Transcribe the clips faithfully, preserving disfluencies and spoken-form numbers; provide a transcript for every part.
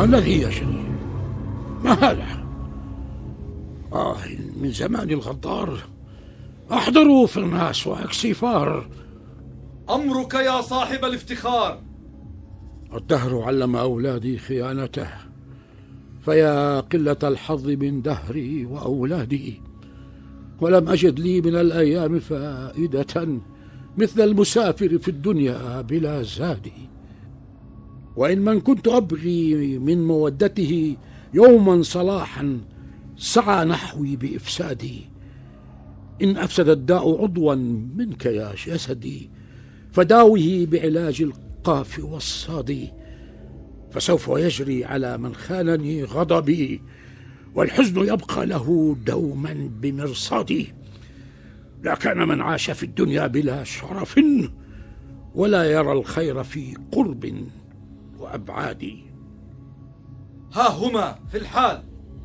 ما الذي يجري؟ ما هذا؟ آه من زمان الغدار. احضروا في الناس واكسفار. أمرك يا صاحب الافتخار. الدهر علم أولادي خيانته، فيا قلة الحظ من دهري وأولادي، ولم أجد لي من الأيام فائدة مثل المسافر في الدنيا بلا زاد. وإن من كنت أبغي من مودته يوما صلاحا سعى نحوي بإفسادي. إن أفسد الداء عضوا منك يا جسدي فداوه بعلاج القاف والصاد، فسوف يجري على من خانني غضبي، والحزن يبقى له دوما بمرصادي. لا كان من عاش في الدنيا بلا شرف ولا يرى الخير في قرب وأبعاد. ها هما في الحال.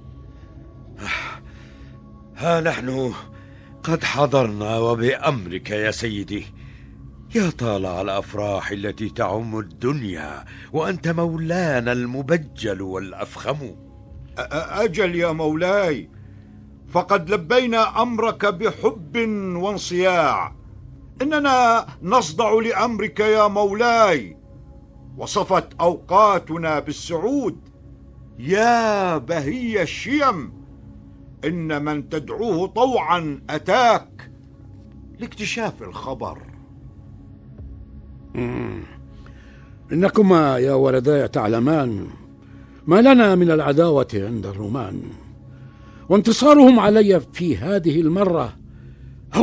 ها نحن قد حضرنا وبأمرك يا سيدي. يا طالع الأفراح التي تعم الدنيا وأنت مولانا المبجل والأفخم. أجل يا مولاي، فقد لبينا أمرك بحب وانصياع. إننا نصدع لأمرك يا مولاي، وصفت أوقاتنا بالسعود. يا بهي الشيم، إن من تدعوه طوعا أتاك لاكتشاف الخبر. مم. إنكما يا ولداي تعلمان ما لنا من العداوة عند الرومان، وانتصارهم علي في هذه المرة